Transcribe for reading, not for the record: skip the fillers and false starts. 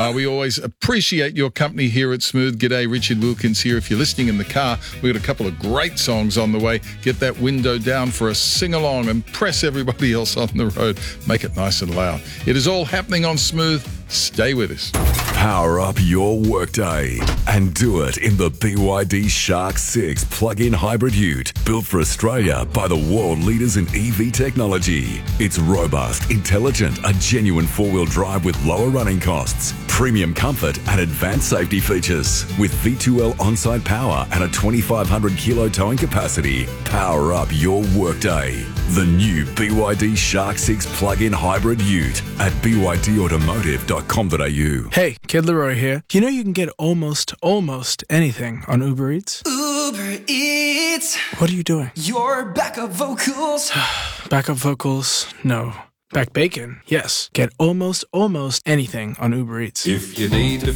We always appreciate your company here at Smooth. G'day, Richard Wilkins here. If you're listening in the car, we've got a couple of great songs on the way. Get that window down for a sing-along and press everybody else on the road. Make it nice and loud. It is all happening on Smooth. Stay with us. Power up your workday and do it in the BYD Shark 6 plug-in hybrid ute, built for Australia by the world leaders in EV technology. It's robust, intelligent, a genuine four-wheel drive with lower running costs, premium comfort and advanced safety features. With V2L on-site power and a 2,500 kilo towing capacity, power up your workday. The new BYD Shark 6 plug-in hybrid ute at bydautomotive.com.au. Hey, Kid Leroy here. You know you can get almost anything on Uber Eats? Uber Eats. What are you doing? Your backup vocals. Backup vocals? No. Back bacon? Yes. Get almost anything on Uber Eats. If you need to